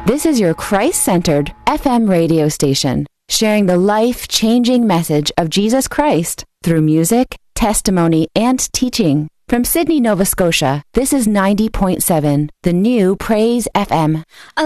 This is your Christ-centered FM radio station, sharing the life-changing message of Jesus Christ through music, testimony, and teaching. From Sydney, Nova Scotia, this is 90.7, the new Praise FM.